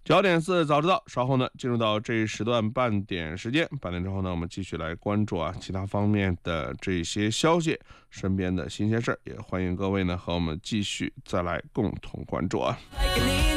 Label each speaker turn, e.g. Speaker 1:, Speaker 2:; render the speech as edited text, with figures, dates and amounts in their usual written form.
Speaker 1: 9点4早知道，稍后呢进入到这一时段半点时间，半点之后呢，我们继续来关注其他方面的这些消息，身边的新鲜事儿，也欢迎各位呢和我们继续再来共同关注